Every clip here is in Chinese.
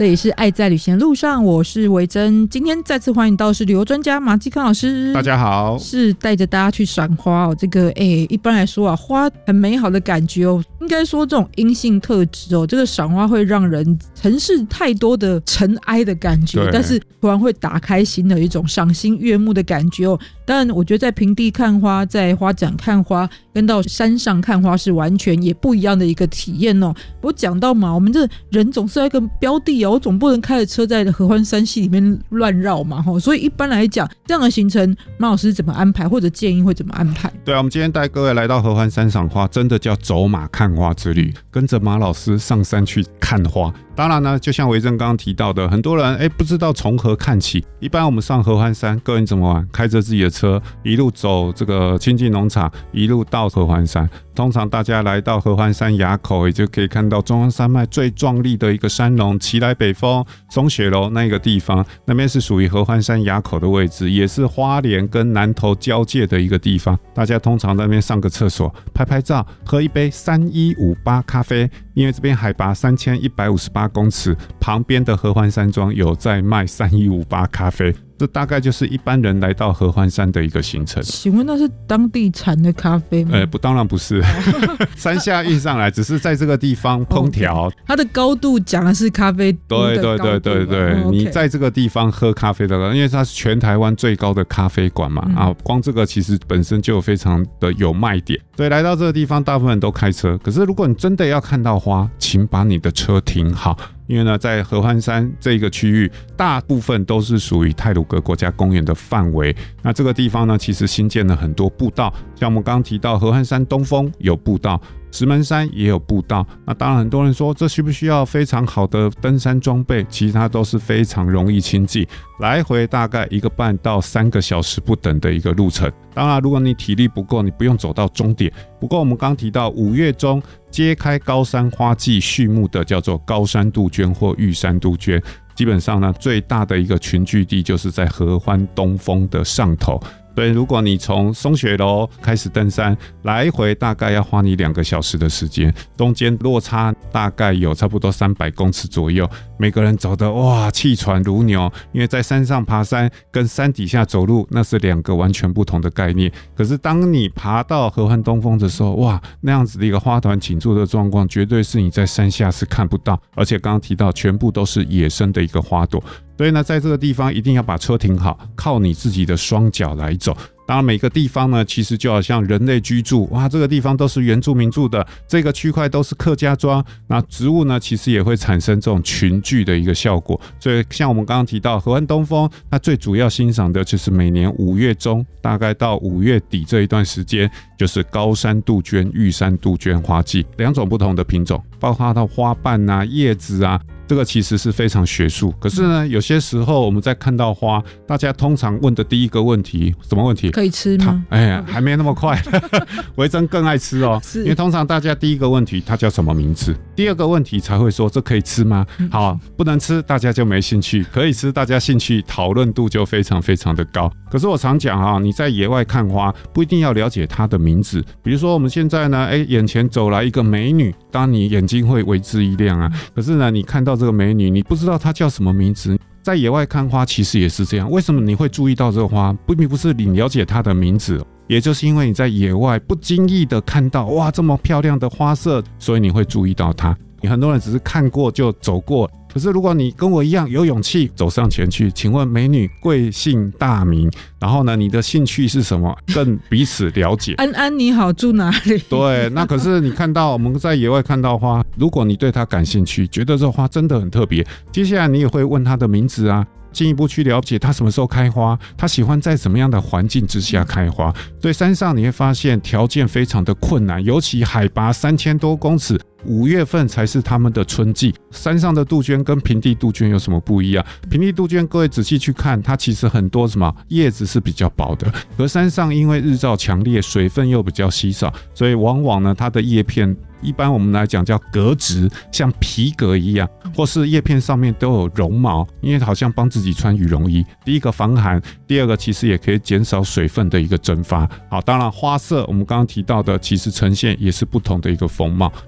这里是爱在旅行路上，我是维珍。今天再次欢迎到是旅游专家马继康老师。 大家好， 是带着大家去赏花哦。这个一般来说啊，花很美好的感觉哦。应该说这种阴性特质哦，这个赏花会让人城市太多的尘埃的感觉，但是突然会打开心的一种赏心悦目的感觉哦。当然，我觉得在平地看花，在花展看花，跟到山上看花是完全也不一样的一个体验哦。我讲到嘛，我们这人总是要一个标的哦，我总不能开着车在合欢山系里面乱绕嘛，所以一般来讲，这样的行程，马老师怎么安排，或者建议会怎么安排？ 对啊，我们今天带各位来到合欢山赏花，真的叫走马看花之旅，跟着马老师上山去看花。当然呢，就像维珍刚刚提到的，很多人不知道从何看起。一般我们上合欢山，个人怎么玩？开着自己的车，一路走这个清境农场，一路到合欢山。通常大家来到合欢山垭口，也就可以看到中央山脉最壮丽的一个山龙——奇来北峰松雪楼那个地方，那边是属于合欢山垭口的位置，也是花莲跟南投交界的一个地方。大家通常在那边上个厕所，拍拍照，喝一杯3158咖啡，因为这边海拔3158公尺，旁边的合欢山庄有在卖3158咖啡。这大概就是一般人来到合欢山的一个行程。 请问那是当地产的咖啡吗？ 当然不是，山下运上来，只是在这个地方烹调。 它的高度讲的是咖啡度的高度。 对，你在这个地方喝咖啡的，因为它是全台湾最高的咖啡馆嘛，光这个其实本身就非常的有卖点。所以来到这个地方，大部分人都开车。可是如果你真的要看到花，请把你的车停好。因为呢，在合欢山这个区域，大部分都是属于太鲁阁国家公园的范围。那这个地方呢，其实新建了很多步道，像我们刚刚提到合欢山东峰有步道，石门山也有步道。那当然很多人说这需不需要非常好的登山装备？其实它都是非常容易亲近，来回大概1个半到3个小时不等的一个路程。当然如果你体力不够，你不用走到终点。不过我们刚提到5月中揭开高山花季序幕的叫做高山杜鹃或玉山杜鹃，基本上呢，最大的一个群聚地就是在合欢东峰的上头。所以如果你从松雪楼开始登山，来回大概要花你2个小时的时间，中间落差大概有差不多300公尺左右。每个人走得哇气喘如牛，因为在山上爬山跟山底下走路那是2个完全不同的概念。可是当你爬到合欢东峰的时候，哇，那样子的一个花团锦簇的状况，绝对是你在山下是看不到，而且刚刚提到全部都是野生的一个花朵。所以呢，在这个地方一定要把车停好，靠你自己的双脚来走。当然每个地方呢，其实就好像人类居住，哇，这个地方都是原住民住的，这个区块都是客家庄，那植物呢其实也会产生这种群聚的一个效果。所以像我们刚刚提到合欢东峰，那最主要欣赏的就是每年5月中大概到5月底这一段时间，就是高山杜鹃、玉山杜鹃花季，2种不同的品种，包括它的花瓣啊、叶子啊，这个其实是非常学术。可是呢，有些时候我们在看到花，大家通常问的第一个问题，什么问题？ 可以吃吗？ 还没那么快。维珍更爱吃哦，因为通常大家第一个问题，它叫什么名字？第二个问题才会说这可以吃吗？好，不能吃大家就没兴趣，可以吃大家兴趣讨论度就非常非常的高。可是我常讲啊，你在野外看花不一定要了解它的名字。比如说我们现在呢，眼前走来一个美女，当然你眼睛会为之一亮啊。可是呢，你看到这个美女，你不知道她叫什么名字。在野外看花其实也是这样，为什么你会注意到这个花？并不是你了解它的名字，也就是因为你在野外不经意的看到哇这么漂亮的花色，所以你会注意到它。你很多人只是看过就走过，可是如果你跟我一样有勇气走上前去，请问美女贵姓大名？然后呢，你的兴趣是什么？更彼此了解。 安安你好，住哪里？ 对，那可是你看到我们在野外看到花，如果你对它感兴趣，觉得这花真的很特别，接下来你也会问它的名字啊，进一步去了解它什么时候开花，它喜欢在什么样的环境之下开花。所以山上你会发现条件非常的困难，尤其海拔3000多公尺，5月份才是他们的春季。山上的杜鹃跟平地杜鹃有什么不一样？平地杜鹃各位仔细去看，它其实很多什么叶子是比较薄的，而山上因为日照强烈，水分又比较稀少，所以往往呢它的叶片一般我们来讲叫革质，像皮革一样，或是叶片上面都有绒毛，因为好像帮自己穿羽绒衣。第一个防寒，第二个其实也可以减少水分的一个蒸发。好，当然花色我们刚刚提到的其实呈现也是不同的一个风貌，因为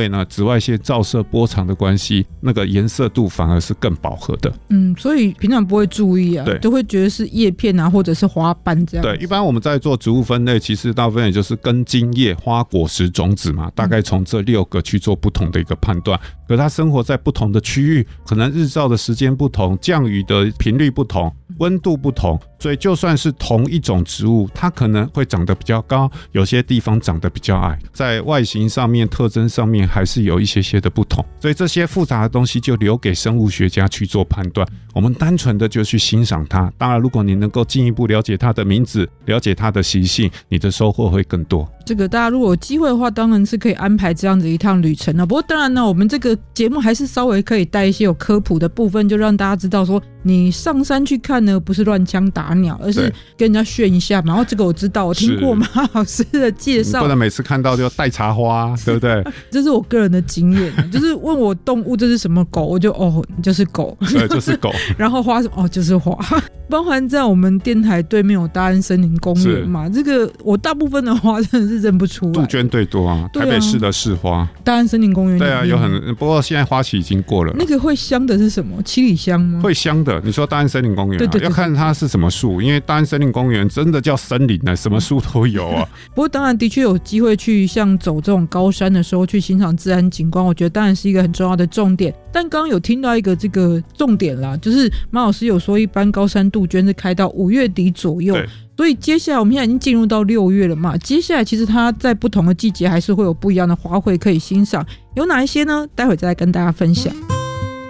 为呢紫外线照射波长的关系，那个颜色度反而是更饱和的。 所以平常不会注意啊，对，就会觉得是叶片啊或者是花瓣这样。 对，一般我们在做植物分类，其实大部分也就是根茎叶花果实种子嘛，大概从这6个去做不同的一个判断。可它生活在不同的区域，可能日照的时间不同，降雨的频率不同，温度不同，所以就算是同一种植物，它可能会长得比较高，有些地方长得比较矮，在外形上面特征上面还是有一些的不同，所以这些复杂的东西就留给生物学家去做判断，我们单纯的就去欣赏它。当然如果你能够进一步了解它的名字，了解它的习性，你的收获会更多。 这个大家如果有机会的话，当然是可以安排这样子一趟旅程。不过当然呢，我们这个节目还是稍微可以带一些有科普的部分，就让大家知道说你上山去看呢不是乱枪打鸟，而是跟人家炫一下嘛。然后这个我知道，我听过马老师的介绍， 不能每次看到就带茶花，对不对？ 这是我个人的经验，就是问我动物这是什么狗，我就就是狗， 对，就是狗。然后花什么就是花。包含在我们电台对面有大安森林公园嘛，这个我大部分的花真的是认不出来。 杜鹃最多啊，台北市的市花。 大安森林公园对啊，有很，不过现在花期已经过了。 那个会香的是什么？七里香吗？ 会香的。你说大安森林公园啊，要看它是什么树，因为大安森林公园真的叫森林啊，什么树都有啊。 不过当然的确有机会去像走这种高山的时候去欣赏自然景观，我觉得当然是一个很重要的重点。但刚刚有听到一个这个重点啦，就是马老师有说一般高山杜鹃是开到5月底左右，所以接下来我们现在已经进入到6月了嘛，接下来其实它在不同的季节还是会有不一样的花卉可以欣赏，有哪一些呢？待会再来跟大家分享。